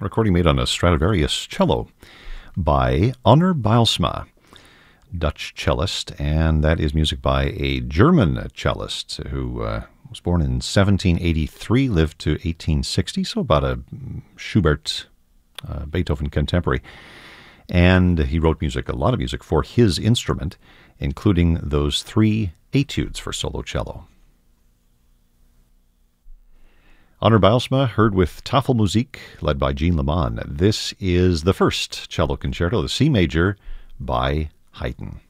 recording made on a Stradivarius cello by Onur Bijlsma, Dutch cellist, and that is music by a German cellist who was born in 1783, lived to 1860, so about a Schubert, Beethoven contemporary. And he wrote music, a lot of music for his instrument, including those 3 etudes for solo cello. Onur Bijlsma, heard with Tafelmusik, led by Jean Leman. This is the first cello concerto, the C major, by Haydn.